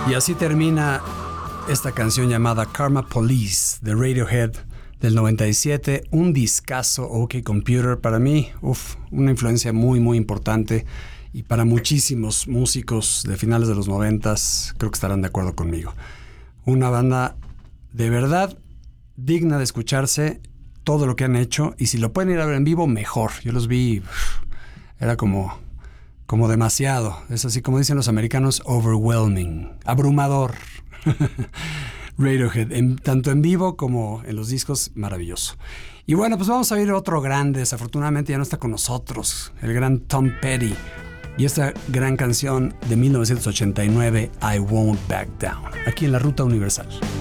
Y así termina esta canción llamada Karma Police de Radiohead del 97, un discazo. OK Computer, para mí, una influencia muy muy importante, y para muchísimos músicos de finales de los 90s creo que estarán de acuerdo conmigo. Una banda de verdad digna de escucharse, todo lo que han hecho, y si lo pueden ir a ver en vivo, mejor. Yo los vi, era como demasiado. Es así como dicen los americanos, overwhelming, abrumador. Radiohead, tanto en vivo como en los discos, maravilloso. Y bueno, pues vamos a ver otro grande. Desafortunadamente ya no está con nosotros, el gran Tom Petty, y esta gran canción de 1989, I Won't Back Down, aquí en la Ruta Universal.